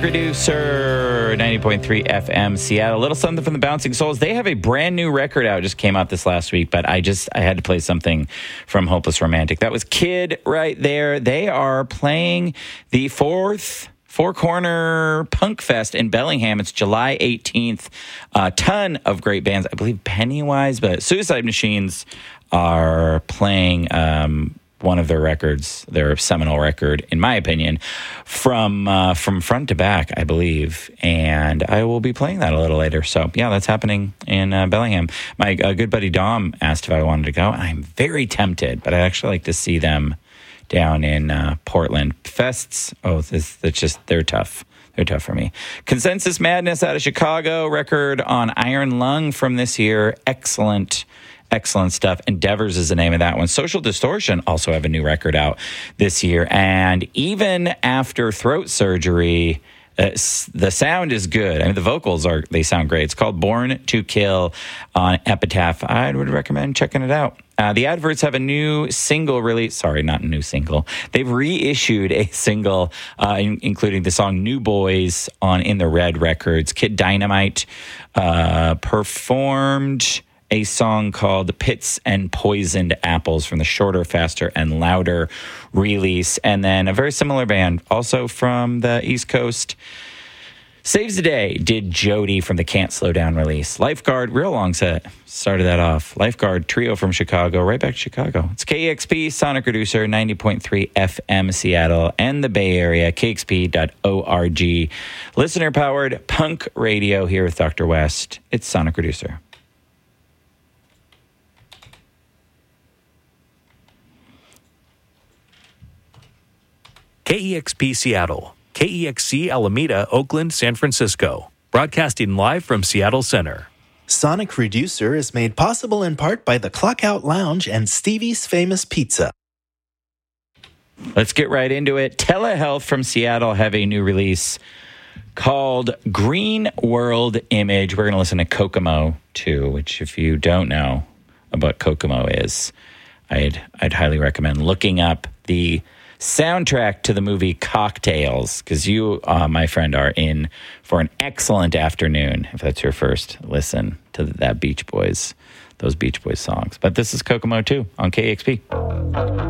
Producer 90.3 FM Seattle. A little something from the Bouncing Souls. They have a brand new record out, just came out this last week, but I had to play something from Hopeless Romantic. That was Kid right there. They are playing the Four Corner Punk Fest in Bellingham. It's July 18th. A ton of great bands. I believe Pennywise, but Suicide Machines are playing one of their records, their seminal record, in my opinion, from front to back, I believe. And I will be playing that a little later. So, yeah, that's happening in Bellingham. My good buddy Dom asked if I wanted to go. I'm very tempted, but I'd actually like to see them down in Portland. Fests, they're tough. They're tough for me. Consensus Madness out of Chicago, record on Iron Lung from this year. Excellent stuff. Endeavors is the name of that one. Social Distortion also have a new record out this year. And even after throat surgery, the sound is good. I mean, the vocals they sound great. It's called Born to Kill on Epitaph. I would recommend checking it out. The Adverts have a new single release. Sorry, not a new single. They've reissued a single, including the song New Boys on In the Red Records. Kid Dynamite performed a song called Pits and Poisoned Apples from the Shorter, Faster, and Louder release. And then a very similar band, also from the East Coast, Saves the Day, did Jody from the Can't Slow Down release. Lifeguard, real long set, started that off. Lifeguard trio from Chicago, right back to Chicago. It's KEXP, Sonic Reducer, 90.3 FM Seattle, and the Bay Area, kexp.org. Listener-powered punk radio here with Dr. West. It's Sonic Reducer. KEXP Seattle, KEXC Alameda, Oakland, San Francisco. Broadcasting live from Seattle Center. Sonic Reducer is made possible in part by the Clockout Lounge and Stevie's Famous Pizza. Let's get right into it. Telehealth from Seattle have a new release called Green World Image. We're going to listen to Kokomo 2, which if you don't know what Kokomo is, I'd highly recommend looking up the soundtrack to the movie Cocktails, because you, my friend, are in for an excellent afternoon if that's your first listen to those Beach Boys songs. But this is Kokomo 2 on KEXP.